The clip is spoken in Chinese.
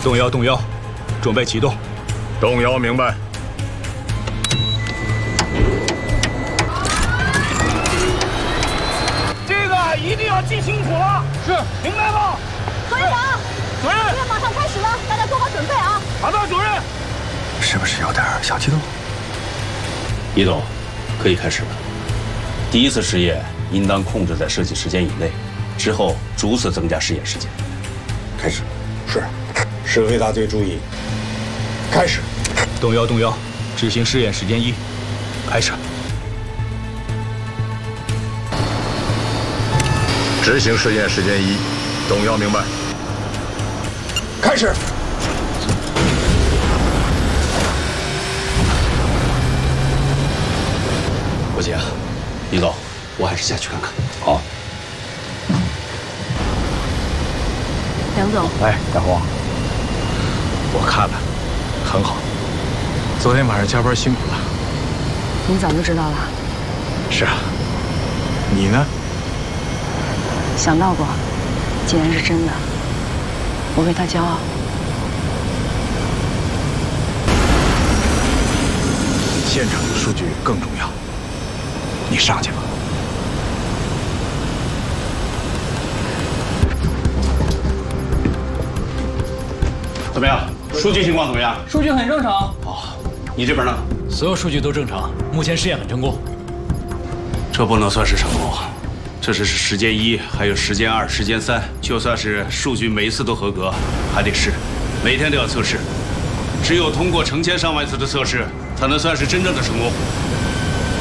动摇，动摇，准备启动。 动摇，明白。 这个一定要记清楚了。是，明白吗？ 团长， 主任， 实验马上开始了，大家做好准备啊！ 好的，主任。 是不是有点小激动？ 李总，可以开始了。第一次试验应当控制在设计时间以内，之后逐次增加试验时间。 开始。是，是非大队注意。开始。 动摇，动摇，执行试验时间1，开始。 执行试验时间1，动摇，明白。 开始。 不行，李总，我还是下去看看。好。 梁总， 哎，大黄， 我看了，很好。 昨天晚上加班辛苦了。 您早就知道了？ 是啊。你呢？ 想到过，既然是真的，我为他骄傲。 现场的数据更重要。你上去吧。 怎么样？数据情况怎么样？ 数据很正常。 哦，你这边呢？ 所有数据都正常，目前试验很成功。 这不能算是成功，这只是时间1，还有时间2、时间3。就算是数据每一次都合格，还得试，每天都要测试。只有通过成千上万次的测试，才能算是真正的成功。